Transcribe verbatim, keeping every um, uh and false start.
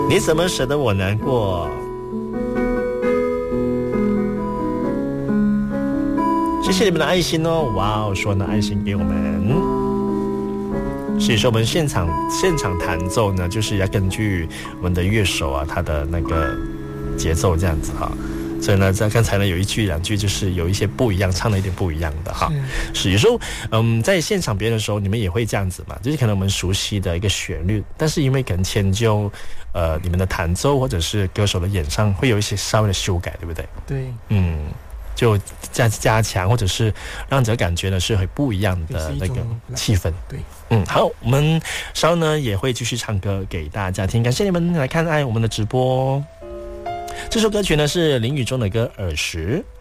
你怎么舍得我难过？谢谢你们的爱心哦！哇哦，说呢爱心给我们。所以说我们现场现场弹奏呢，就是要根据我们的乐手啊，他的那个节奏这样子哈。所以呢，在刚才呢有一句两句就是有一些不一样，唱的有点不一样的哈。是有时候嗯，在现场表演的时候，你们也会这样子嘛，就是可能我们熟悉的一个旋律，但是因为可能迁就呃你们的弹奏或者是歌手的演唱，会有一些稍微的修改，对不对？ 对， 嗯。就加加强，或者是让这个感觉呢是很不一样的那个气氛。 对， 嗯，好，我们稍后呢也会继续唱歌给大家听，感谢你们来看爱我们的直播。这首歌曲呢是林宇中的歌《耳石》。